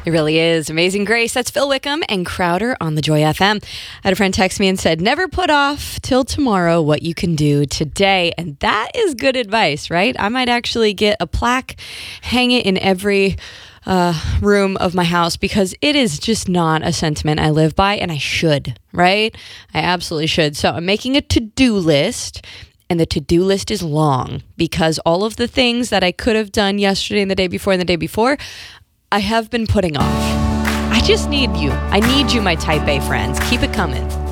It really is. Amazing Grace. That's Phil Wickham and Crowder on the Joy FM. I had a friend text me and said, never put off till tomorrow what you can do today. And that is good advice, right? I might actually get a plaque, hang it in every room of my house, because it is just not a sentiment I live by, and I should, right? I absolutely should. So I'm making a to-do list. And the to-do list is long because all of the things that I could have done yesterday and the day before and the day before, I have been putting off. I just need you. I need you, my Type A friends. Keep it coming.